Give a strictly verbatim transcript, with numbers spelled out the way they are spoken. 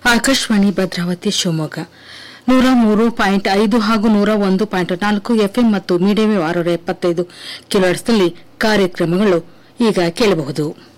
ಆಕಾಶವಾಣಿ ಭದ್ರಾವತಿ ಶಿವಮೊಗ್ಗ ನೂರ ಮೂರು ಪಾಯಿಂಟ್ ಐದು ಹಾಗೂ ನೂರ ಒಂದು ಪಾಯಿಂಟ್ ನಾಲ್ಕು ಎಫ್ಎಂ ಮತ್ತು ಮೀಡಿಯಂ ಆರುನೂರ ಎಪ್ಪತ್ತೈದು ಕಿಲೋಹೆರ್ಟ್ಸ್ನಲ್ಲಿ ಕಾರ್ಯಕ್ರಮಗಳು ಈಗ ಕೇಳಬಹುದು.